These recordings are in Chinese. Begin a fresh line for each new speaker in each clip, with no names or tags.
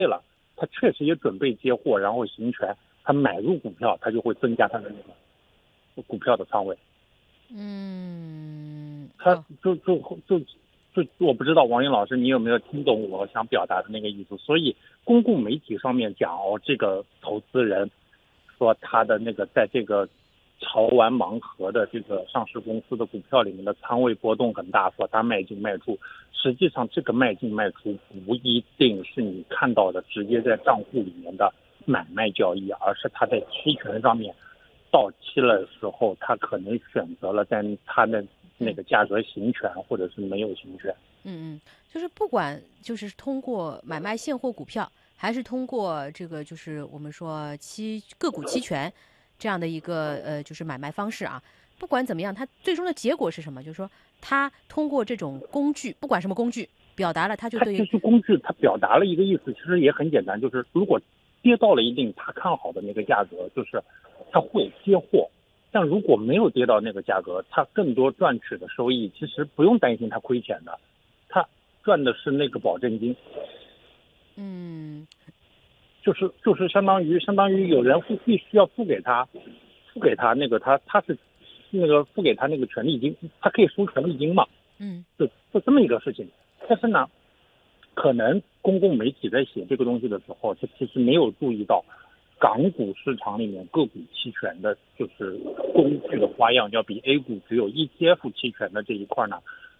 了，他确实也准备接货，然后行权，他买入股票，他就会增加他的那个股票的仓位。他
哦，
我不知道王云老师你有没有听懂我想表达的那个意思。所以公共媒体上面讲这个投资人说他的那个在这个潮玩盲盒的这个上市公司的股票里面的仓位波动很大，说他卖进卖出，实际上这个卖进卖出不一定是你看到的直接在账户里面的买卖交易，而是他在期权上面到期了的时候，他可能选择了在他的那个价格行权，或者是没有行权。
就是不管就是通过买卖现货股票，还是通过这个就是我们说个股期权这样的一个就是买卖方式啊，不管怎么样，它最终的结果是什么？就是说，它通过这种工具，不管什么工具，表达了它就
它
对于
其实工具它表达了一个意思，其实也很简单，就是如果跌到了一定他看好的那个价格，就是他会接货。但如果没有跌到那个价格，他更多赚取的收益其实不用担心他亏钱的，他赚的是那个保证金。
嗯
就是相当于有人必须要付给他那个他是那个付给他那个权利金，他可以输权利金嘛，
嗯
就这么一个事情。但是呢，可能公共媒体在写这个东西的时候，他其实没有注意到港股市场里面个股期权的就是工具的花样要比 A 股只有 ETF 期权的这一块呢，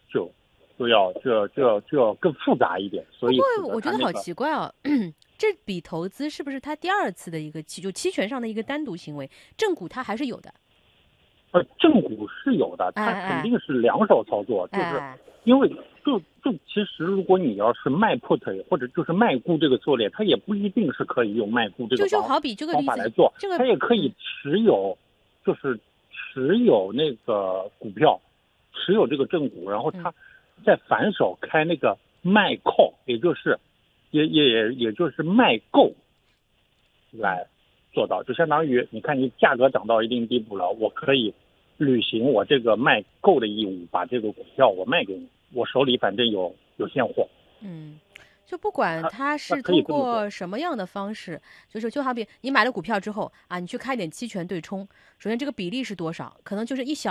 就要更复杂一点，所
不过
以使得
我觉得好
它那个
奇怪哦，这笔投资是不是他第二次的一个就期权上的一个单独行为？正股它还是有的。
正股是有的，它肯
哎哎
定是两手操作，就是
哎，
因为其实如果你要是卖 put 或者就是卖沽这个策略，它也不一定是可以用卖沽这个
就好比这个
方
例子，
法来做，
这个
它也可以就是持有那个股票，持有这个正股，然后它再反手开那个卖 call，也就是卖购来做到，就相当于你看你价格涨到一定地步了，我可以履行我这个卖购的义务，把这个股票我卖给你，我手里反正有现货。
嗯。就不管它
它
是通
可以这么做。
过什么样的方式，就好比你买了股票之后啊，你去开点期权对冲，首先这个比例是多少，可能就是一小。